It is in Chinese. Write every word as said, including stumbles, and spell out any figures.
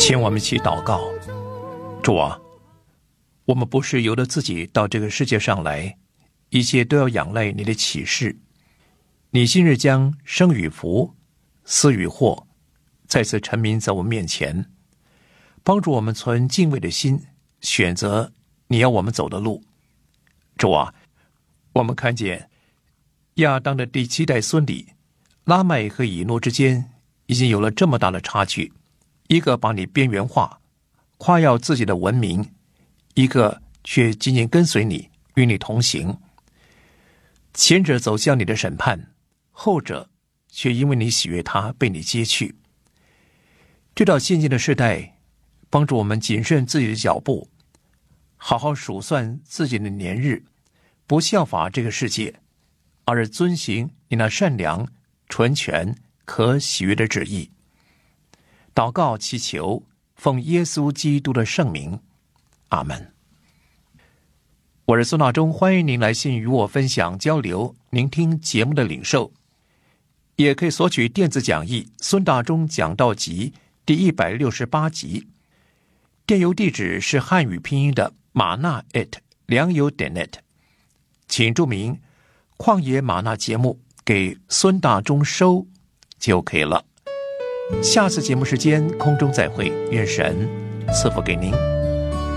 请我们一起祷告。主啊，我们不是由着自己到这个世界上来，一切都要仰赖你的启示。你今日将生与福、死与祸再次陈明在我们面前，帮助我们存敬畏的心，选择你要我们走的路。主啊，我们看见亚当的第七代孙里，拉麦和以诺之间已经有了这么大的差距，一个把你边缘化，夸耀自己的文明，一个却紧紧跟随你，与你同行。前者走向你的审判，后者却因为你喜悦他，被你接去。这到现今的世代，帮助我们谨慎自己的脚步，好好数算自己的年日，不效法这个世界，而是遵行你那善良、纯全、可喜悦的旨意。祷告祈求，奉耶稣基督的圣名，阿们。我是孙大中，欢迎您来信与我分享交流您听节目的领受，也可以索取电子讲义《孙大中讲道集》第一百六十八集，电邮地址是汉语拼音的玛纳 at 良友点 net， 请注明旷野玛纳节目给孙大中收就可以了。下次节目时间空中再会，愿神赐福给您。